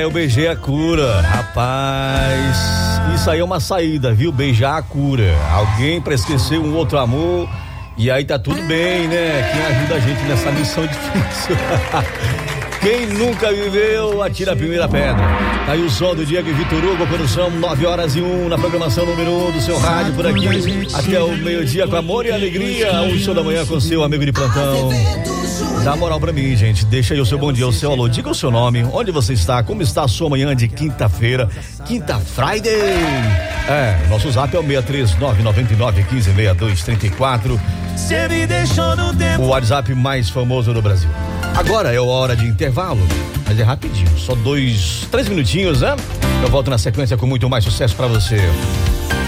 eu beijei a cura. Rapaz, isso aí é uma saída, viu? Beijar a cura. Alguém pra esquecer um outro amor. E aí tá tudo bem, né? Quem ajuda a gente nessa missão difícil. Quem nunca viveu, atira a primeira pedra. Tá aí o som do Diego e Vitor Hugo, quando são 9h01 na programação número 1 do seu rádio por aqui. Até o meio-dia com amor e alegria. O show da manhã com seu amigo de plantão. Dá moral pra mim, gente. Deixa aí o seu bom dia, o seu alô. Diga o seu nome, onde você está, como está a sua manhã de quinta-feira. Quinta Friday. Nosso zap é o 63999156234. O WhatsApp mais famoso do Brasil. Agora é hora de intervalo, mas é rapidinho, só 3 minutinhos, né? Eu volto na sequência com muito mais sucesso pra você.